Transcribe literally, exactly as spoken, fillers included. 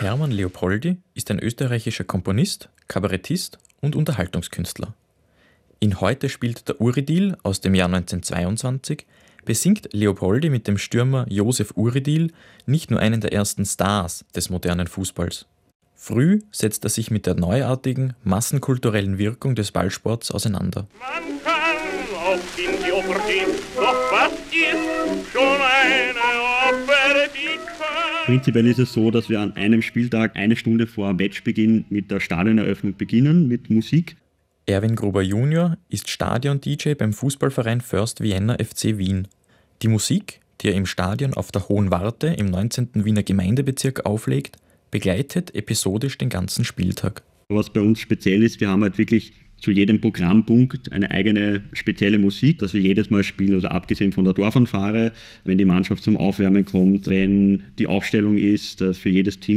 Hermann Leopoldi ist ein österreichischer Komponist, Kabarettist und Unterhaltungskünstler. In Heute spielt der Uridil aus dem Jahr neunzehnhundertzweiundzwanzig besingt Leopoldi mit dem Stürmer Josef Uridil nicht nur einen der ersten Stars des modernen Fußballs. Früh setzt er sich mit der neuartigen, massenkulturellen Wirkung des Ballsports auseinander. Man kann auch in die Oper gehen, doch was ist schon eine Oper, die kann... Prinzipiell ist es so, dass wir an einem Spieltag eine Stunde vor Matchbeginn mit der Stadioneröffnung beginnen, mit Musik. Erwin Gruber Junior ist Stadion-D J beim Fußballverein First Vienna F C Wien. Die Musik, die er im Stadion auf der Hohen Warte im neunzehnten Wiener Gemeindebezirk auflegt, begleitet episodisch den ganzen Spieltag. Was bei uns speziell ist, wir haben halt wirklich zu jedem Programmpunkt eine eigene spezielle Musik, dass wir jedes Mal spielen, also abgesehen von der Dorfanfahre, wenn die Mannschaft zum Aufwärmen kommt, wenn die Aufstellung ist, dass für jedes Team